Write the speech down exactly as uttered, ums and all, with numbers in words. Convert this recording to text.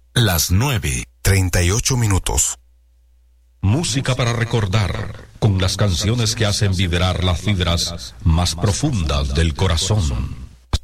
Las nueve, treinta y ocho minutos. Música para recordar, con las canciones que hacen vibrar las fibras más profundas del corazón.